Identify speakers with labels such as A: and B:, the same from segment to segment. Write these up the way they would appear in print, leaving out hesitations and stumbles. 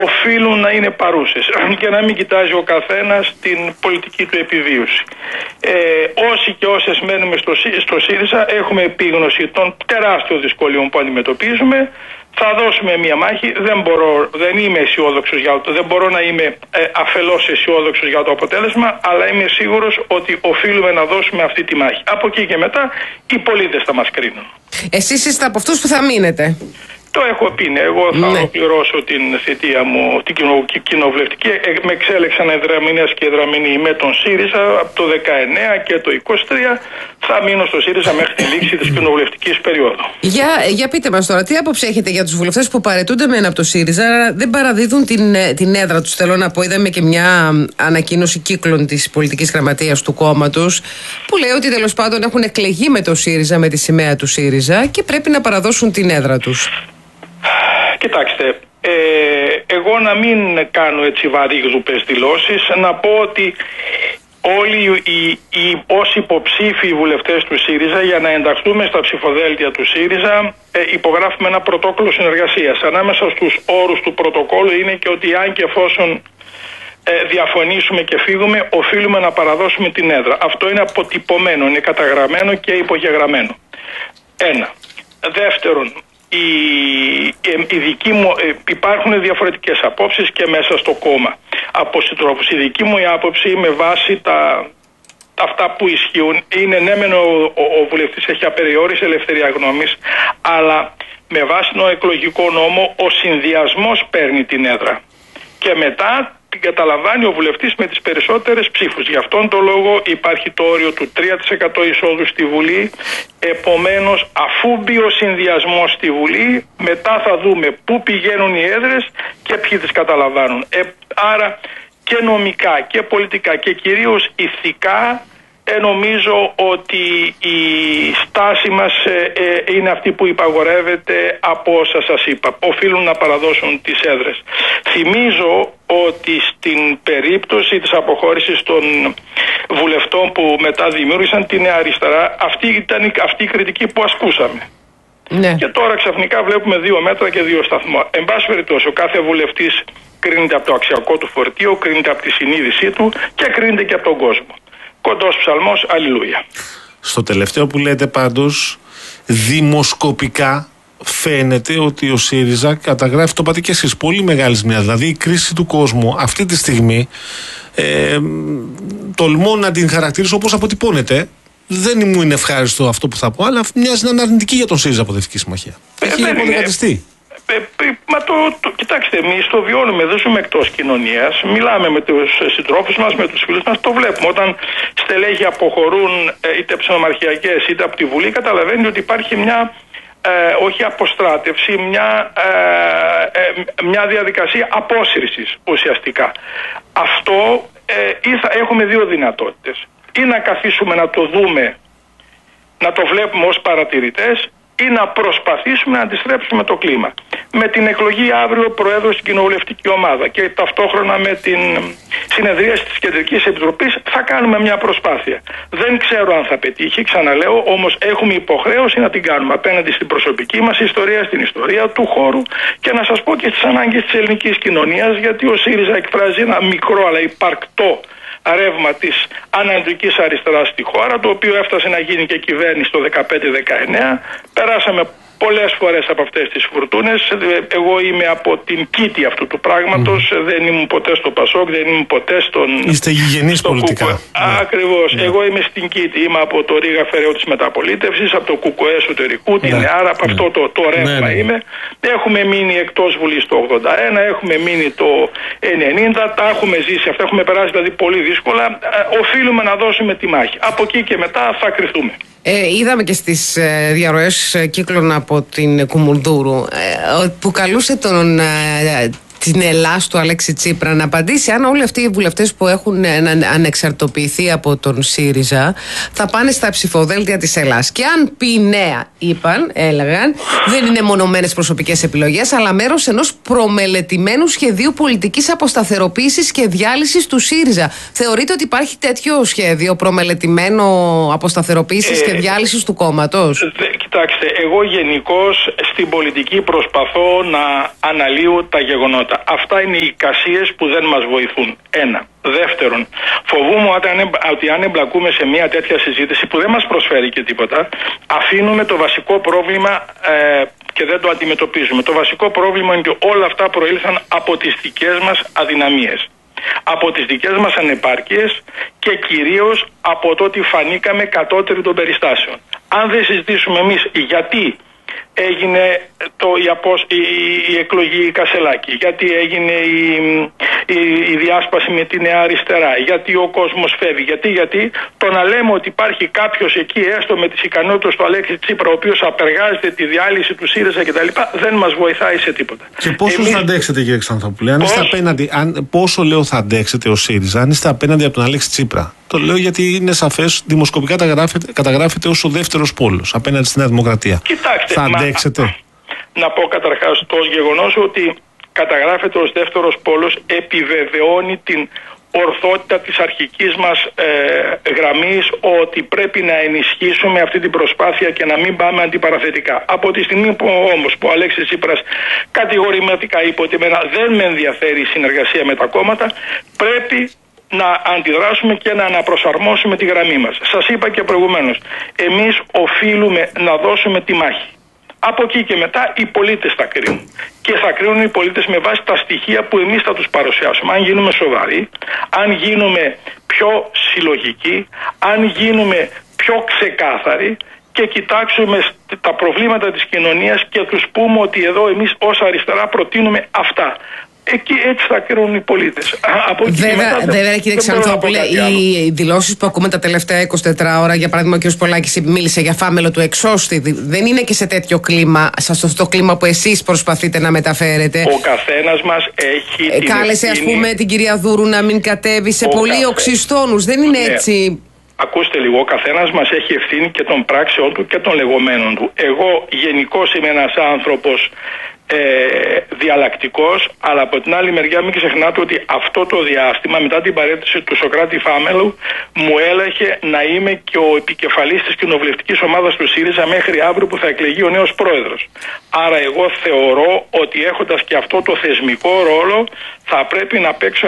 A: οφείλουν να είναι παρούσες και να μην κοιτάζει ο καθένας την πολιτική του επιβίωση. Όσοι και όσες μένουμε στο ΣΥΡΙΖΑ έχουμε επίγνωση των τεράστιων δυσκολιών που αντιμετωπίζουμε. Θα δώσουμε μια μάχη. Δεν είμαι αισιόδοξος δεν μπορώ να είμαι αφελώς αισιόδοξος για το αποτέλεσμα, αλλά είμαι σίγουρος ότι οφείλουμε να δώσουμε αυτή τη μάχη. Από εκεί και μετά οι πολίτες θα μας κρίνουν.
B: Εσείς είστε από αυτούς που θα μείνετε?
A: Το έχω πει, ναι. Εγώ θα ολοκληρώσω την θητεία μου, την κοινοβουλευτική. Με εξέλεξαν εδραμηνές και εδραμηνοί με τον ΣΥΡΙΖΑ από το 19 και το 23. Θα μείνω στο ΣΥΡΙΖΑ μέχρι τη λήξη της κοινοβουλευτικής περίοδου.
B: Για πείτε μας τώρα, τι άποψη έχετε για τους βουλευτές που παραιτούνται μεν από το ΣΥΡΙΖΑ, αλλά δεν παραδίδουν την έδρα τους? Θέλω να πω, είδαμε και μια ανακοίνωση κύκλων της πολιτικής γραμματείας του κόμματος, που λέει ότι τέλος πάντων έχουν εκλεγεί με το ΣΥΡΙΖΑ, με τη σημαία του ΣΥΡΙΖΑ, και πρέπει να παραδώσουν την έδρα τους.
A: Κοιτάξτε, εγώ να μην κάνω έτσι βαρύγδουπες δηλώσεις, να πω ότι όλοι όσοι υποψήφιοι βουλευτές του ΣΥΡΙΖΑ για να ενταχθούμε στα ψηφοδέλτια του ΣΥΡΙΖΑ υπογράφουμε ένα πρωτόκολλο συνεργασίας. Ανάμεσα στους όρους του πρωτοκόλλου είναι και ότι αν και εφόσον διαφωνήσουμε και φύγουμε, οφείλουμε να παραδώσουμε την έδρα. Αυτό είναι αποτυπωμένο, είναι καταγραμμένο και υπογεγραμμένο. Ένα. Δεύτερον, υπάρχουν διαφορετικές απόψεις και μέσα στο κόμμα από συντρόφους. Η δική μου άποψη με βάση αυτά που ισχύουν είναι ναι μεν ο βουλευτής έχει απεριόριστη ελευθερία γνώμης, αλλά με βάση τον εκλογικό νόμο ο συνδυασμός παίρνει την έδρα και μετά την καταλαμβάνει ο βουλευτής με τις περισσότερες ψήφους. Γι' αυτόν τον λόγο υπάρχει το όριο του 3% εισόδου στη Βουλή. Επομένως, αφού μπει ο συνδυασμός στη Βουλή, μετά θα δούμε πού πηγαίνουν οι έδρες και ποιοι τις καταλαμβάνουν. Άρα και νομικά και πολιτικά και κυρίως ηθικά νομίζω ότι η στάση μας είναι αυτή που υπαγορεύεται από όσα σας είπα. Οφείλουν να παραδώσουν τις έδρες. Θυμίζω ότι στην περίπτωση της αποχώρησης των βουλευτών που μετά δημιούργησαν τη Νέα Αριστερά, αυτή ήταν η κριτική που ασκούσαμε. Ναι. Και τώρα ξαφνικά βλέπουμε 2 μέτρα και 2 σταθμό. Εν πάση περιπτώσει, ο κάθε βουλευτής κρίνεται από το αξιακό του φορτίο, κρίνεται από τη συνείδησή του και κρίνεται και από τον κόσμο. Κοντός ψαλμός, αλληλούια.
C: Στο τελευταίο που λέτε πάντως, δημοσκοπικά φαίνεται ότι ο ΣΥΡΙΖΑ καταγράφει, το είπατε και εσείς, πολύ μεγάλη ζημιά. Δηλαδή η κρίση του κόσμου αυτή τη στιγμή τολμώ να την χαρακτηρίσω όπως αποτυπώνεται. Δεν μου είναι ευχάριστο αυτό που θα πω, αλλά μοιάζει να είναι αρνητική για τον ΣΥΡΙΖΑ Προοδευτική Συμμαχία. Έχει αποδεκατιστεί.
A: Κοιτάξτε, εμείς το βιώνουμε, δεν ζούμε εκτός κοινωνίας. Μιλάμε με τους συντρόφους μας, με τους φίλους μας, το βλέπουμε. Όταν στελέχη αποχωρούν είτε από τις νομαρχιακές είτε από τη Βουλή, καταλαβαίνει ότι υπάρχει μια όχι αποστράτευση, μια διαδικασία απόσυρσης ουσιαστικά. Αυτό έχουμε 2 δυνατότητες. Ή να καθίσουμε να το δούμε, να το βλέπουμε ως παρατηρητές, ή να προσπαθήσουμε να αντιστρέψουμε το κλίμα. Με την εκλογή αύριο Προέδρου στην Κοινοβουλευτική Ομάδα και ταυτόχρονα με την συνεδρίαση της Κεντρικής Επιτροπής θα κάνουμε μια προσπάθεια. Δεν ξέρω αν θα πετύχει, ξαναλέω, όμως έχουμε υποχρέωση να την κάνουμε απέναντι στην προσωπική μας ιστορία, στην ιστορία του χώρου και να σας πω και στις ανάγκες της ελληνικής κοινωνίας, γιατί ο ΣΥΡΙΖΑ εκφράζει ένα μικρό αλλά υπαρκτό ρεύμα της ανατολικής αριστεράς στη χώρα, το οποίο έφτασε να γίνει και κυβέρνηση το 15-19. Περάσαμε πολλές φορές από αυτές τις φουρτούνες. Εγώ είμαι από την κήτη αυτού του πράγματος. Δεν ήμουν ποτέ στο Πασόκ, δεν ήμουν ποτέ στον...
C: Είστε γηγενείς πολιτικά.
A: Ακριβώς. Εγώ είμαι στην κήτη. Είμαι από το Ρήγα Φεραίο της Μεταπολίτευσης, από το Κουκουέ εσωτερικού, την ΕΑΡΑ, από αυτό το ρεύμα είμαι. Έχουμε μείνει εκτός Βουλής το 81, έχουμε μείνει το 90, τα έχουμε ζήσει αυτά, έχουμε περάσει δηλαδή πολύ δύσκολα. Οφείλουμε να δώσουμε τη μάχη. Από εκεί και μετά θα κρυφτούμε.
B: Είδαμε και στις διαρροές κύκλων από την Κουμουνδούρου που καλούσε την Ελλάς του Αλέξη Τσίπρα να απαντήσει αν όλοι αυτοί οι βουλευτές που έχουν ανεξαρτοποιηθεί από τον ΣΥΡΙΖΑ θα πάνε στα ψηφοδέλτια της Ελλάς. Και αν πει νέα, έλεγαν, δεν είναι μονομένες προσωπικές επιλογές, αλλά μέρος ενός προμελετημένου σχεδίου πολιτικής αποσταθεροποίησης και διάλυσης του ΣΥΡΙΖΑ. Θεωρείτε ότι υπάρχει τέτοιο σχέδιο προμελετημένο αποσταθεροποίησης και διάλυσης του κόμματος?
A: Κοιτάξτε, εγώ γενικώς στην πολιτική προσπαθώ να αναλύω τα γεγονότα. τίποτα. Αυτά είναι οι εικασίες που δεν μας βοηθούν. Ένα. Δεύτερον, φοβούμαι ότι αν εμπλακούμε σε μια τέτοια συζήτηση που δεν μας προσφέρει και τίποτα, αφήνουμε το βασικό πρόβλημα και δεν το αντιμετωπίζουμε. Το βασικό πρόβλημα είναι ότι όλα αυτά προήλθαν από τις δικές μας αδυναμίες, από τις δικές μας ανεπάρκειες και κυρίως από το ότι φανήκαμε κατώτεροι των περιστάσεων. Αν δεν συζητήσουμε εμείς γιατί έγινε η εκλογή Κασελάκη, γιατί έγινε η διάσπαση με τη Νέα Αριστερά, γιατί ο κόσμος φεύγει, γιατί το να λέμε ότι υπάρχει κάποιος εκεί έστω με τις ικανότητες του Αλέξη Τσίπρα ο οποίος απεργάζεται τη διάλυση του ΣΥΡΙΖΑ κτλ. Δεν μας βοηθάει σε τίποτα.
C: Και πόσο θα αντέξετε, κύριε Ξανθόπουλε, πόσο λέω θα αντέξετε ο ΣΥΡΙΖΑ αν είστε απέναντι από τον Αλέξη Τσίπρα? Το λέω γιατί είναι σαφές, δημοσκοπικά καταγράφεται ως ο δεύτερος πόλος απέναντι στη Νέα Δημοκρατία.
A: Κοιτάξτε,
C: θα αντέξετε?
A: Να πω καταρχάς, το γεγονός ότι καταγράφεται ως δεύτερος πόλος επιβεβαιώνει την ορθότητα της αρχικής μας γραμμής ότι πρέπει να ενισχύσουμε αυτή την προσπάθεια και να μην πάμε αντιπαραθετικά. Από τη στιγμή που όμως ο Αλέξης Τσίπρας κατηγορηματικά είπε ότι εμένα δεν με ενδιαφέρει η συνεργασία με τα κόμματα, πρέπει να αντιδράσουμε και να αναπροσαρμόσουμε τη γραμμή μας. Σας είπα και προηγουμένως, εμείς οφείλουμε να δώσουμε τη μάχη. Από εκεί και μετά οι πολίτες θα κρίνουν. Και θα κρίνουν οι πολίτες με βάση τα στοιχεία που εμείς θα τους παρουσιάσουμε. Αν γίνουμε σοβαροί, αν γίνουμε πιο συλλογικοί, αν γίνουμε πιο ξεκάθαροι και κοιτάξουμε τα προβλήματα της κοινωνίας και τους πούμε ότι εδώ εμείς ως αριστερά προτείνουμε αυτά. Εκεί έτσι θα κρίνουν οι πολίτες.
B: Βέβαια, κύριε Ξανθόπουλε, οι δηλώσεις που ακούμε τα τελευταία 24 ώρα, για παράδειγμα, ο κ. Πολάκης μίλησε για φάμελο του εξώστη, δεν είναι και σε τέτοιο κλίμα, σε αυτό το κλίμα που εσείς προσπαθείτε να μεταφέρετε.
A: Ο καθένας μας έχει.
B: Κάλεσε, ας πούμε, την κυρία Δούρου να μην κατέβει σε πολύ οξυστόνους. Δεν είναι έτσι.
A: Ακούστε λίγο, ο καθένας μας έχει ευθύνη και των πράξεών του και των λεγόμενων του. Εγώ γενικώς είμαι ένας άνθρωπος διαλλακτικός, αλλά από την άλλη μεριά μην ξεχνάτε ότι αυτό το διάστημα μετά την παρέτηση του Σωκράτη Φάμελου μου έλεγε να είμαι και ο επικεφαλής της κοινοβουλευτικής ομάδας του ΣΥΡΙΖΑ μέχρι αύριο που θα εκλεγεί ο νέος πρόεδρος. Άρα εγώ θεωρώ ότι έχοντας και αυτό το θεσμικό ρόλο θα πρέπει να παίξω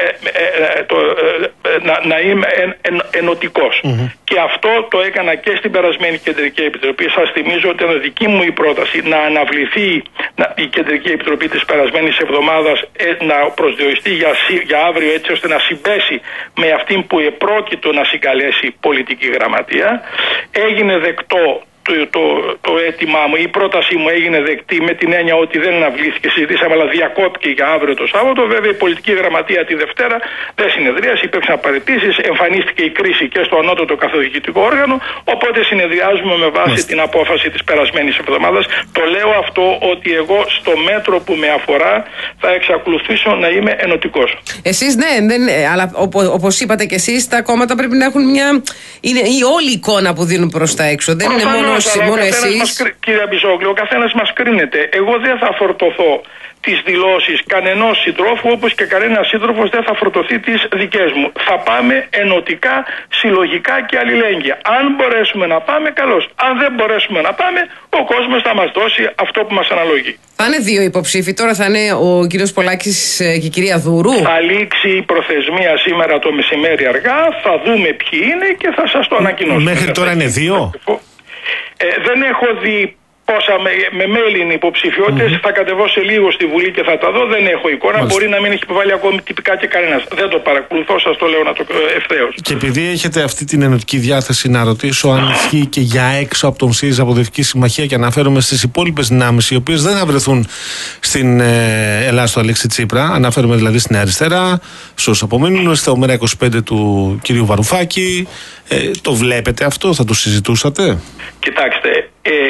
A: να είμαι ενωτικός. Και αυτό το έκανα και στην περασμένη Κεντρική Επιτροπή. Σας θυμίζω ότι ήταν δική μου η πρόταση να αναβληθεί η Κεντρική Επιτροπή της περασμένης εβδομάδας, να προσδιοριστεί για αύριο έτσι ώστε να συμπέσει με αυτήν που επρόκειτο να συγκαλέσει πολιτική γραμματεία. Έγινε δεκτό το αίτημά μου, η πρότασή μου έγινε δεκτή με την έννοια ότι δεν αναβλήθηκε, συζητήσαμε, αλλά διακόπηκε για αύριο το Σάββατο. Βέβαια η πολιτική γραμματεία τη Δευτέρα δεν συνεδρίασε, υπήρξαν παραιτήσεις, εμφανίστηκε η κρίση και στο ανώτατο καθοδικητικό όργανο. Οπότε συνεδριάζουμε με βάση την απόφαση της περασμένης εβδομάδας. Το λέω αυτό ότι εγώ στο μέτρο που με αφορά θα εξακολουθήσω να είμαι ενωτικός.
B: Εσείς ναι, αλλά όπως είπατε και εσείς, τα κόμματα πρέπει να έχουν είναι η όλη εικόνα που δίνουν προς τα έξω. Δεν είναι μόνο εσείς.
A: Κύριε Μπιζόγλου, ο καθένας μας κρίνεται. Εγώ δεν θα φορτωθώ τις δηλώσεις κανενός συντρόφου, όπως και κανένας σύντροφος δεν θα φορτωθεί τις δικές μου. Θα πάμε ενωτικά, συλλογικά και αλληλέγγυα. Αν μπορέσουμε να πάμε, καλώς. Αν δεν μπορέσουμε να πάμε, ο κόσμος θα μας δώσει αυτό που μας αναλογεί.
B: Θα είναι δύο υποψήφοι. Τώρα θα είναι ο κύριος Πολάκης και η κυρία Δούρου.
A: Θα λήξει η προθεσμία σήμερα το μεσημέρι αργά. Θα δούμε ποιοι είναι και θα σας το ανακοινώσουμε.
C: Μέχρι τώρα είναι δύο.
A: Δεν έχω δει πόσα με mail είναι υποψηφιότητες. Θα κατεβώ σε λίγο στη Βουλή και θα τα δω. Δεν έχω εικόνα. Μάλιστα. Μπορεί να μην έχει επιβάλει ακόμη τυπικά και κανένας. Δεν το παρακολουθώ, σας το λέω ευθέως.
C: Και επειδή έχετε αυτή την ενωτική διάθεση, να ρωτήσω αν ισχύει και για έξω από τον ΣΥΡΙΖΑ Αποδευτική Συμμαχία, και αναφέρομαι στις υπόλοιπες δυνάμεις οι οποίες δεν θα βρεθούν στην Ελλάδα του Αλέξη Τσίπρα. Αναφέρομαι δηλαδή στην Αριστερά, στους απομείνουν, στο ΜΕΡΑ 25 του κυρίου Βαρουφάκη. Το βλέπετε αυτό, θα το συζητούσατε?
A: Κοιτάξτε,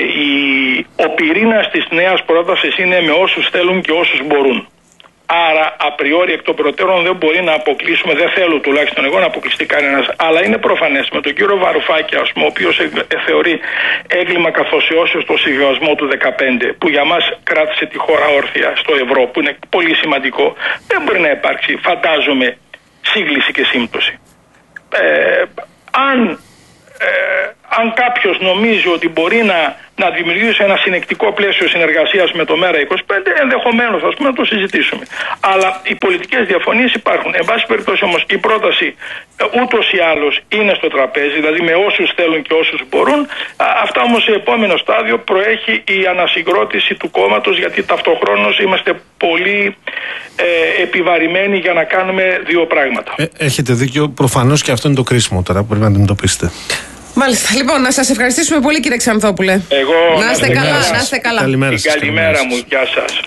A: ο πυρήνας της νέας πρότασης είναι με όσους θέλουν και όσους μπορούν. Άρα, απριόρι εκ των προτέρων δεν μπορεί να αποκλείσουμε, δεν θέλω τουλάχιστον εγώ να αποκλειστεί κανένας. Αλλά είναι προφανές με τον κύριο Βαρουφάκη, ας πούμε, ο οποίος θεωρεί έγκλημα καθοσιώσεως το συμβιβασμό του 2015, που για μας κράτησε τη χώρα όρθια στο ευρώ, που είναι πολύ σημαντικό, δεν μπορεί να υπάρξει, φαντάζομαι, σύγκληση και σύμπτωση. αν κάποιος νομίζει ότι μπορεί να δημιουργήσει ένα συνεκτικό πλαίσιο συνεργασίας με το ΜέΡΑ25, ενδεχομένως να το συζητήσουμε. Αλλά οι πολιτικές διαφωνίες υπάρχουν. Εν πάση περιπτώσει όμως η πρόταση ούτως ή άλλως είναι στο τραπέζι, δηλαδή με όσους θέλουν και όσους μπορούν. Αυτά όμως σε επόμενο στάδιο προέχει η ανασυγκρότηση του κόμματος, γιατί ταυτοχρόνως είμαστε πολύ επιβαρημένοι για να κάνουμε δύο πράγματα.
C: Έχετε δίκιο. Προφανώς και αυτό είναι το κρίσιμο τώρα που πρέπει να αντιμετωπίσετε.
B: Μάλιστα. Λοιπόν, να σας ευχαριστήσουμε πολύ, κύριε Ξανθόπουλε. Να είστε καλά, να είστε καλά.
C: Καλημέρα σας.
A: Καλημέρα μου, γεια σας.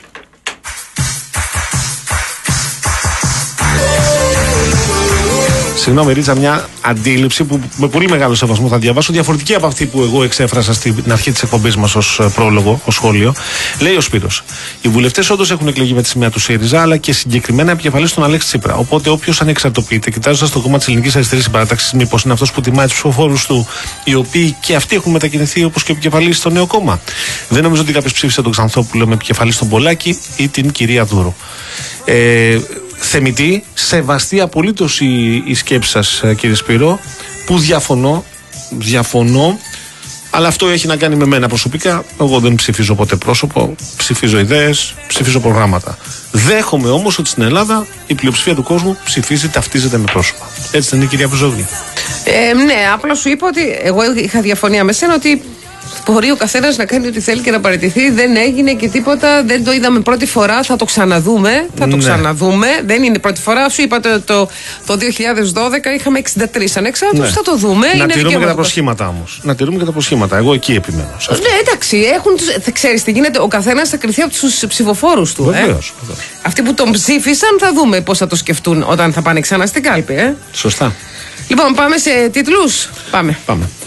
C: Συγγνώμη, Ρίτσα, μια αντίληψη που με πολύ μεγάλο σεβασμό θα διαβάσω, διαφορετική από αυτή που εγώ εξέφρασα στην αρχή της εκπομπής μας ως πρόλογο, ως σχόλιο. Λέει ο Σπύρος: οι βουλευτές όντως έχουν εκλεγεί με τη σημαία του ΣΥΡΙΖΑ, αλλά και συγκεκριμένα επικεφαλής τον Αλέξη Τσίπρα. Οπότε, όποιος ανεξαρτοποιείται, κοιτάζοντας το κόμμα της Ελληνικής Αριστερής Συμπαράταξης, μήπως είναι αυτός που τιμάει τους ψηφοφόρους του, οι οποίοι και αυτοί έχουν μετακινηθεί όπως και ο επικεφαλής στο νέο κόμμα? Δεν νομίζω ότι κάποιος ψήφισε τον Ξανθόπουλο με επικεφαλή στον Πολάκη ή την κυρία Δούρου. Θεμητή, σεβαστή απολύτως η σκέψη σας, κύριε Σπύρο, που διαφωνώ, αλλά αυτό έχει να κάνει με μένα προσωπικά. Εγώ δεν ψηφίζω ποτέ πρόσωπο, ψηφίζω ιδέες, ψηφίζω προγράμματα. Δέχομαι όμως ότι στην Ελλάδα η πλειοψηφία του κόσμου ψηφίζει, ταυτίζεται με πρόσωπα. Έτσι δεν είναι, κυρία Βουζόγλου?
B: Ναι, απλά σου είπα ότι εγώ είχα διαφωνία με σένα ότι μπορεί ο καθένας να κάνει ό,τι θέλει και να παραιτηθεί. Δεν έγινε και τίποτα. Δεν το είδαμε πρώτη φορά. Θα το ξαναδούμε. Δεν είναι πρώτη φορά. Σου είπα το 2012 είχαμε 63 ανεξάρτητους. Θα το δούμε.
C: Να τηρούμε και τα προσχήματα όμως. Εγώ εκεί επιμένω.
B: Ναι, εντάξει. Ξέρεις τι γίνεται. Ο καθένας θα κριθεί από τους ψηφοφόρους του.
C: Βεβαίως.
B: Αυτοί που τον ψήφισαν θα δούμε πώς θα το σκεφτούν όταν θα πάνε ξανά στην κάλπη.
C: Σωστά.
B: Λοιπόν, πάμε σε τίτλους. Πάμε.